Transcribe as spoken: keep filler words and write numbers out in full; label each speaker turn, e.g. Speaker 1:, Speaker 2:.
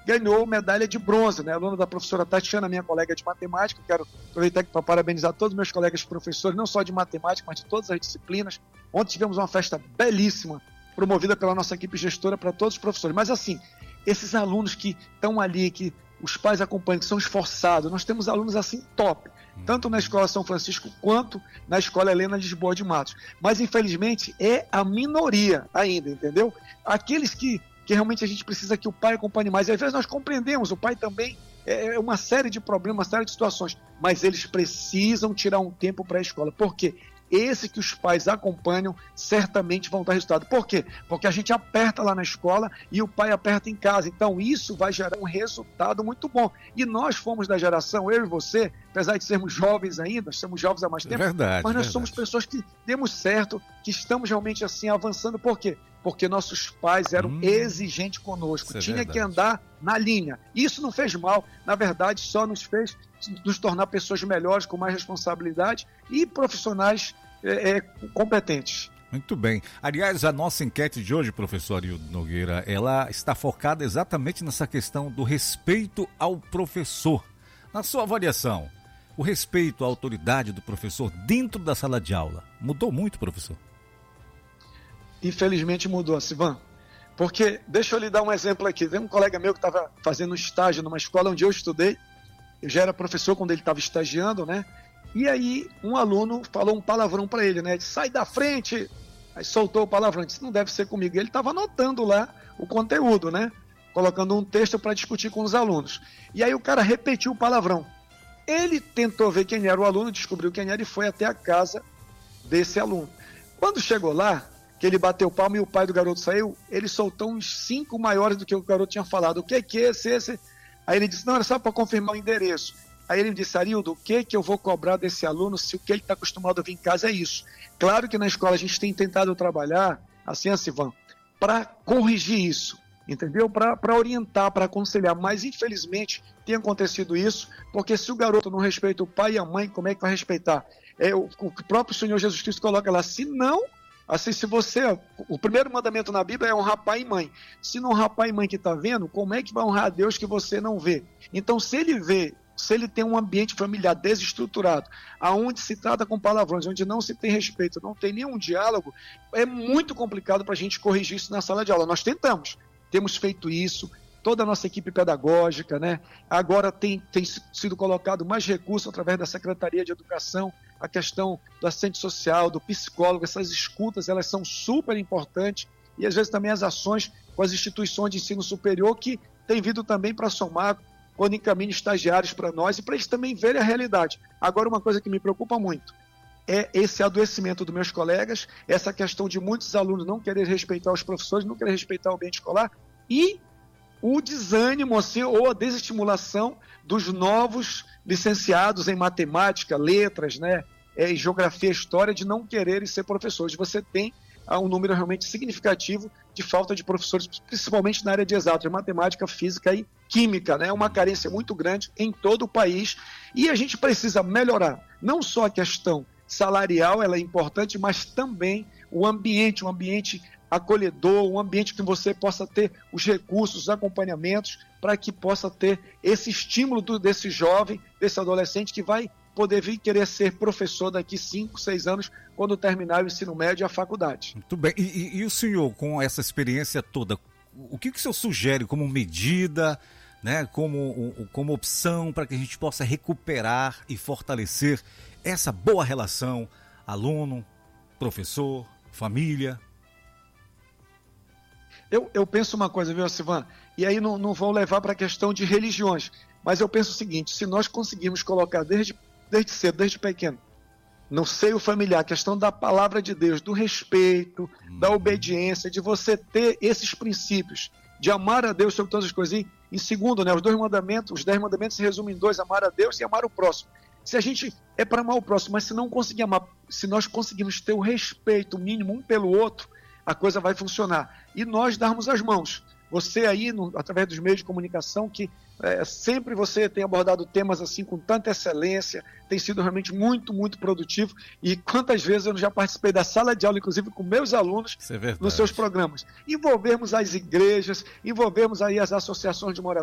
Speaker 1: ganhou medalha de bronze, né? Aluna da professora Tatiana, minha colega de matemática. Quero aproveitar aqui para parabenizar todos os meus colegas professores, não só de matemática, mas de todas as disciplinas. Ontem tivemos uma festa belíssima, promovida pela nossa equipe gestora para todos os professores. Mas assim, esses alunos que estão ali, que os pais acompanham, que são esforçados, nós temos alunos assim top, tanto na Escola São Francisco quanto na Escola Helena Lisboa de Matos. Mas infelizmente é a minoria ainda, entendeu? Aqueles que, que realmente a gente precisa que o pai acompanhe mais. E às vezes nós compreendemos, o pai também é uma série de problemas, uma série de situações, mas eles precisam tirar um tempo para a escola. Por quê? Esse que os pais acompanham certamente vão dar resultado. Por quê? Porque a gente aperta lá na escola e o pai aperta em casa. Então isso vai gerar um resultado muito bom. E nós fomos da geração, eu e você, apesar de sermos jovens ainda, somos jovens há mais tempo,
Speaker 2: verdade,
Speaker 1: mas nós
Speaker 2: verdade.
Speaker 1: somos pessoas que demos certo, que estamos realmente assim avançando. Por quê? Porque nossos pais eram hum, exigentes conosco,
Speaker 2: é
Speaker 1: tinha
Speaker 2: verdade.
Speaker 1: que andar na linha. Isso não fez mal, na verdade só nos fez nos tornar pessoas melhores, com mais responsabilidade e profissionais é, é, competentes.
Speaker 2: Muito bem. Aliás, a nossa enquete de hoje, professor Arildo Nogueira, ela está focada exatamente nessa questão do respeito ao professor. Na sua avaliação, o respeito à autoridade do professor dentro da sala de aula mudou muito, professor?
Speaker 1: Infelizmente mudou, Sivan. Porque, deixa eu lhe dar um exemplo aqui. Tem um colega meu que estava fazendo um estágio numa escola onde eu estudei. Eu já era professor quando ele estava estagiando, né? E aí um aluno falou um palavrão para ele, né? Disse, sai da frente! Aí soltou o palavrão, disse, não deve ser comigo. E ele estava anotando lá o conteúdo, né? Colocando um texto para discutir com os alunos. E aí o cara repetiu o palavrão. Ele tentou ver quem era o aluno, descobriu quem era e foi até a casa desse aluno. Quando chegou lá, que ele bateu palma e o pai do garoto saiu, ele soltou uns cinco maiores do que o garoto tinha falado. O que que é esse, esse? Aí ele disse, não, era só para confirmar o endereço. Aí ele me disse, Arildo, o que que eu vou cobrar desse aluno se o que ele está acostumado a vir em casa é isso? Claro que na escola a gente tem tentado trabalhar, assim, assim, Sivan, para corrigir isso, entendeu? Para orientar, para aconselhar, mas infelizmente tem acontecido isso, porque se o garoto não respeita o pai e a mãe, como é que vai respeitar? É, o, o próprio Senhor Jesus Cristo coloca lá, se não... Assim, se você, o primeiro mandamento na Bíblia é honrar pai e mãe. Se não honrar pai e mãe que está vendo, como é que vai honrar a Deus que você não vê? Então, se ele vê, se ele tem um ambiente familiar desestruturado, aonde se trata com palavrões, onde não se tem respeito, não tem nenhum diálogo, é muito complicado para a gente corrigir isso na sala de aula. Nós tentamos, temos feito isso, toda a nossa equipe pedagógica, né? Agora tem, tem sido colocado mais recursos através da Secretaria de Educação, a questão do assistente social, do psicólogo, essas escutas, elas são super importantes, e às vezes também as ações com as instituições de ensino superior que têm vindo também para somar quando encaminham estagiários para nós e para eles também verem a realidade. Agora, uma coisa que me preocupa muito é esse adoecimento dos meus colegas, essa questão de muitos alunos não querer respeitar os professores, não querer respeitar o ambiente escolar e o desânimo, assim, ou a desestimulação dos novos licenciados em matemática, letras, né, é, em geografia e história, de não quererem ser professores. Você tem ah, um número realmente significativo de falta de professores, principalmente na área de exatas, matemática, física e química, né? É uma carência muito grande em todo o país e a gente precisa melhorar, não só a questão salarial, ela é importante, mas também o ambiente, um ambiente acolhedor, um ambiente que você possa ter os recursos, os acompanhamentos, para que possa ter esse estímulo do, desse jovem, desse adolescente que vai poder vir querer ser professor daqui cinco, seis anos, quando terminar o ensino médio e a faculdade.
Speaker 2: Muito bem. E, e, e o senhor, com essa experiência toda, o que, que o senhor sugere como medida, né, como, como opção para que a gente possa recuperar e fortalecer essa boa relação aluno, professor, família?
Speaker 1: Eu, eu penso uma coisa, viu, Sivan? E aí não, não vou levar para a questão de religiões, mas eu penso o seguinte, se nós conseguirmos colocar desde, desde cedo, desde pequeno, no seio familiar, a questão da palavra de Deus, do respeito, hum. da obediência, de você ter esses princípios, de amar a Deus sobre todas as coisas. E, em segundo, né, os dois mandamentos, os dez mandamentos se resumem em dois, amar a Deus e amar o próximo. Se a gente é para amar o próximo, mas se não conseguir amar, se nós conseguirmos ter o respeito mínimo um pelo outro, a coisa vai funcionar. E nós darmos as mãos. Você aí, no, através dos meios de comunicação, que é, sempre você tem abordado temas assim com tanta excelência, tem sido realmente muito, muito produtivo. E quantas vezes eu já participei da sala de aula, inclusive com meus alunos,
Speaker 2: é
Speaker 1: nos seus programas. Envolvermos as igrejas, envolvermos aí as associações de moradores,